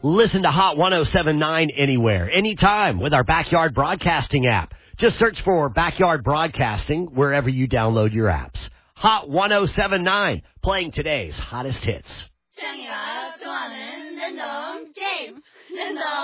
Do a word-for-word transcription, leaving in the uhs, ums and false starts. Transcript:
Listen to Hot one oh seven point nine anywhere, anytime with our Backyard Broadcasting app. Just search for Backyard Broadcasting wherever you download your apps. Hot one oh seven point nine, playing today's hottest hits. 짱이가 좋아하는 랜덤 게임. 랜덤